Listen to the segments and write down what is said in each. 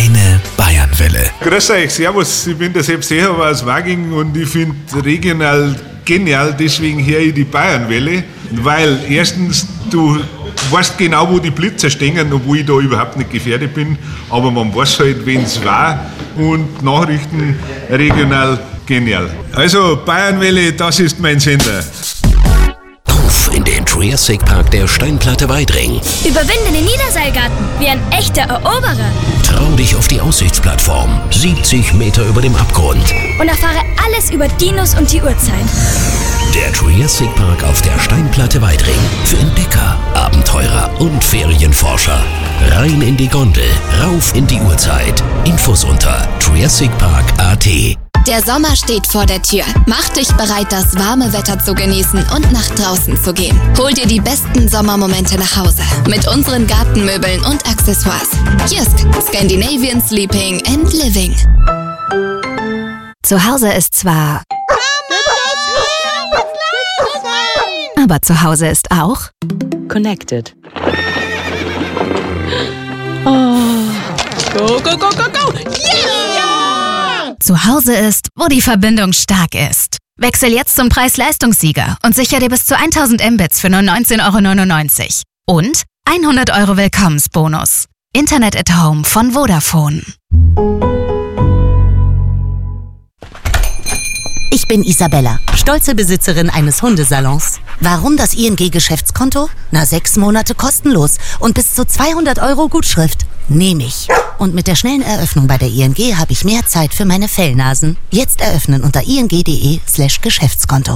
Kleine Bayernwelle. Grüß euch, servus, ich bin der Sepp Seehofer aus Waging und ich finde regional genial, deswegen höre ich die Bayernwelle, weil erstens, du weißt genau, wo die Blitzer stehen, obwohl ich da überhaupt nicht gefährdet bin, aber man weiß halt, wenn es war, und Nachrichten regional genial. Also Bayernwelle, das ist mein Sender. Auf in den Triassic Park der Steinplatte Weidring. Überwinde den Niederseilgarten wie ein echter Eroberer. Trau dich auf die Aussichtsplattform, 70 Meter über dem Abgrund. Und erfahre alles über Dinos und die Urzeit. Der Triassic Park auf der Steinplatte Weidring. Für Entdecker, Abenteurer und Ferienforscher. Rein in die Gondel, rauf in die Urzeit. Infos unter triassicpark.at. Der Sommer steht vor der Tür. Mach dich bereit, das warme Wetter zu genießen und nach draußen zu gehen. Hol dir die besten Sommermomente nach Hause mit unseren Gartenmöbeln und Accessoires. Kiosk Scandinavian Sleeping and Living. Zu Hause ist zwar... Aber zu Hause ist auch... Connected. Oh. Go, go, go, go, go! Yeah! Zu Hause ist, wo die Verbindung stark ist. Wechsel jetzt zum Preis-Leistungssieger und sicher dir bis zu 1000 Mbits für nur 19,99 € und 100 € Willkommensbonus. Internet at Home von Vodafone. Ich bin Isabella, stolze Besitzerin eines Hundesalons. Warum das ING-Geschäftskonto? 6 Monate kostenlos und bis zu 200 € Gutschrift. Nehme ich. Und mit der schnellen Eröffnung bei der ING habe ich mehr Zeit für meine Fellnasen. Jetzt eröffnen unter ing.de/Geschäftskonto.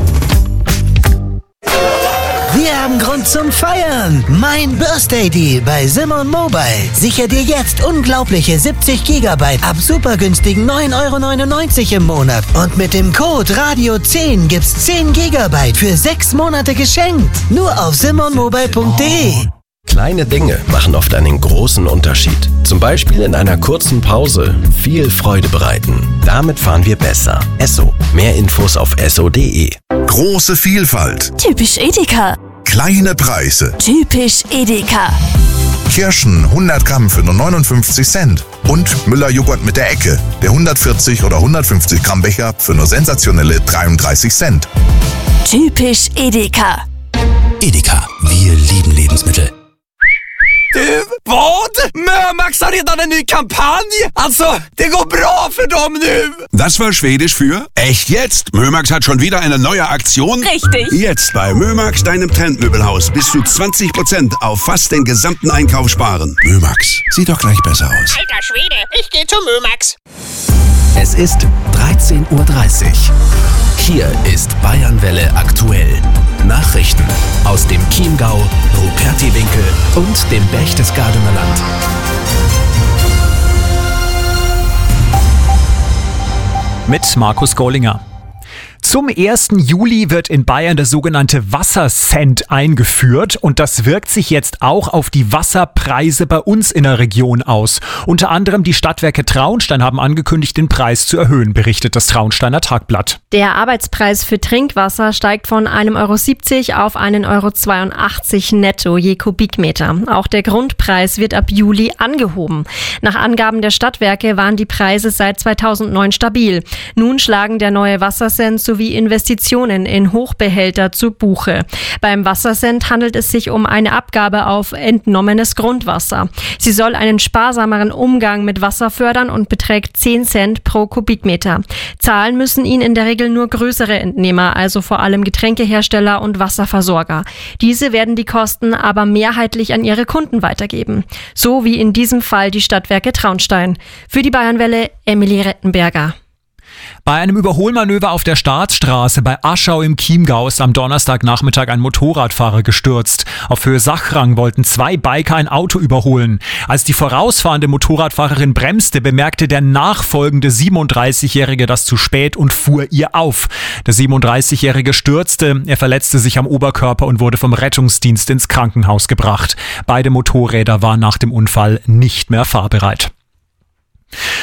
Wir haben Grund zum Feiern. Mein Birthday Deal bei Simon Mobile. Sicher dir jetzt unglaubliche 70 GB ab super günstigen 9,99 € im Monat. Und mit dem Code Radio10 gibt's 10 GB für 6 Monate geschenkt. Nur auf simonmobile.de. Kleine Dinge machen oft einen großen Unterschied. Zum Beispiel in einer kurzen Pause viel Freude bereiten. Damit fahren wir besser. Esso. Mehr Infos auf esso.de. Große Vielfalt. Typisch Edeka. Kleine Preise. Typisch Edeka. Kirschen 100 Gramm für nur 59 Cent. Und Müller-Joghurt mit der Ecke. Der 140 oder 150 Gramm Becher für nur sensationelle 33 Cent. Typisch Edeka. Edeka, wir lieben Lebensmittel. Du, vad? Mömax har redan en ny kampanj! Alltså, det går bra för dem nu! Das war Schwedisch für echt jetzt. Mömax hat schon wieder eine neue Aktion. Richtig. Jetzt bei Mömax, deinem Trendmöbelhaus, bis zu 20% auf fast den gesamten Einkauf sparen. Mömax, sieht doch gleich besser aus. Alter Schwede, ich gehe zu Mömax. Es ist 13:30 Uhr. Hier ist Bayernwelle aktuell. Nachrichten aus dem Chiemgau, Rupertiwinkel und dem Berchtesgadener Land. Mit Markus Gollinger. Zum 1. Juli wird in Bayern der sogenannte Wassercent eingeführt und das wirkt sich jetzt auch auf die Wasserpreise bei uns in der Region aus. Unter anderem die Stadtwerke Traunstein haben angekündigt, den Preis zu erhöhen, berichtet das Traunsteiner Tagblatt. Der Arbeitspreis für Trinkwasser steigt von 1,70 € auf 1,82 € netto je Kubikmeter. Auch der Grundpreis wird ab Juli angehoben. Nach Angaben der Stadtwerke waren die Preise seit 2009 stabil. Nun schlagen der neue Wassercent sowie Investitionen in Hochbehälter zu Buche. Beim Wassercent handelt es sich um eine Abgabe auf entnommenes Grundwasser. Sie soll einen sparsameren Umgang mit Wasser fördern und beträgt 10 Cent pro Kubikmeter. Zahlen müssen ihn in der Regel nur größere Entnehmer, also vor allem Getränkehersteller und Wasserversorger. Diese werden die Kosten aber mehrheitlich an ihre Kunden weitergeben. So wie in diesem Fall die Stadtwerke Traunstein. Für die Bayernwelle Emilie Rettenberger. Bei einem Überholmanöver auf der Staatsstraße bei Aschau im Chiemgau ist am Donnerstagnachmittag ein Motorradfahrer gestürzt. Auf Höhe Sachrang wollten 2 Biker ein Auto überholen. Als die vorausfahrende Motorradfahrerin bremste, bemerkte der nachfolgende 37-Jährige das zu spät und fuhr ihr auf. Der 37-Jährige stürzte, er verletzte sich am Oberkörper und wurde vom Rettungsdienst ins Krankenhaus gebracht. Beide Motorräder waren nach dem Unfall nicht mehr fahrbereit.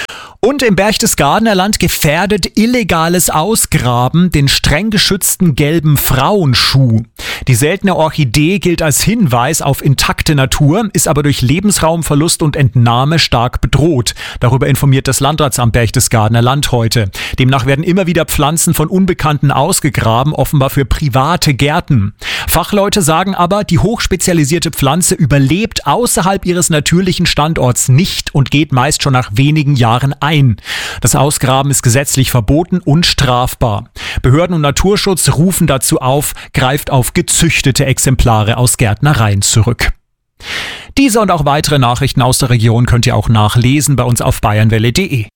Und im Berchtesgadener Land gefährdet illegales Ausgraben den streng geschützten gelben Frauenschuh. Die seltene Orchidee gilt als Hinweis auf intakte Natur, ist aber durch Lebensraumverlust und Entnahme stark bedroht. Darüber informiert das Landratsamt Berchtesgadener Land heute. Demnach werden immer wieder Pflanzen von Unbekannten ausgegraben, offenbar für private Gärten. Fachleute sagen aber, die hochspezialisierte Pflanze überlebt außerhalb ihres natürlichen Standorts nicht und geht meist schon nach wenigen Jahren ein. Das Ausgraben ist gesetzlich verboten und strafbar. Behörden und Naturschutz rufen dazu auf, greift auf gezüchtete Exemplare aus Gärtnereien zurück. Diese und auch weitere Nachrichten aus der Region könnt ihr auch nachlesen bei uns auf bayernwelle.de.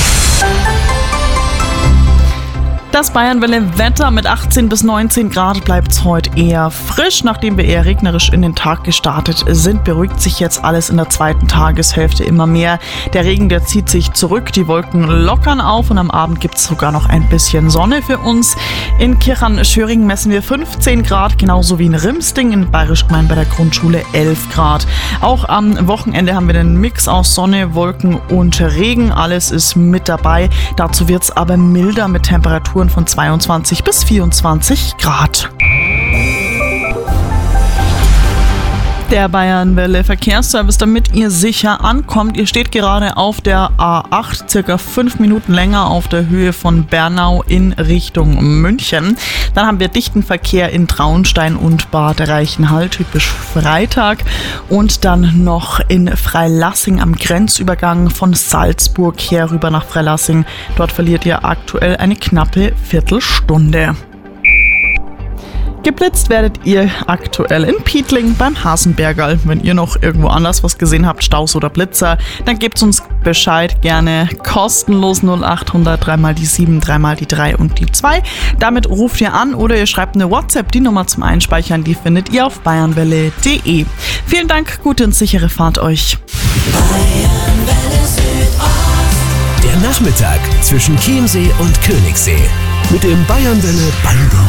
Das Bayernwelle-Wetter mit 18 bis 19 Grad bleibt es heute eher frisch. Nachdem wir eher regnerisch in den Tag gestartet sind, beruhigt sich jetzt alles in der zweiten Tageshälfte immer mehr. Der Regen, der zieht sich zurück, die Wolken lockern auf und am Abend gibt es sogar noch ein bisschen Sonne für uns. In Kirchern-Schöring messen wir 15 Grad, genauso wie in Rimsting, in Bayerisch Gemein bei der Grundschule 11 Grad. Auch am Wochenende haben wir den Mix aus Sonne, Wolken und Regen. Alles ist mit dabei. Dazu wird es aber milder mit Temperaturen von 22 bis 24 Grad. Der Bayernwelle Verkehrsservice, damit ihr sicher ankommt. Ihr steht gerade auf der A8, circa 5 Minuten länger auf der Höhe von Bernau in Richtung München. Dann haben wir dichten Verkehr in Traunstein und Bad Reichenhall, typisch Freitag. Und dann noch in Freilassing am Grenzübergang von Salzburg her rüber nach Freilassing. Dort verliert ihr aktuell eine knappe Viertelstunde. Geblitzt werdet ihr aktuell in Pietling beim Hasenbergerl. Wenn ihr noch irgendwo anders was gesehen habt, Staus oder Blitzer, dann gebt uns Bescheid, gerne kostenlos 0800 3 die 7, 3 die 3 und die 2. Damit ruft ihr an oder ihr schreibt eine WhatsApp, die Nummer zum Einspeichern, die findet ihr auf bayernwelle.de. Vielen Dank, gute und sichere Fahrt euch. Der Nachmittag zwischen Chiemsee und Königssee mit dem Bayernwelle Band.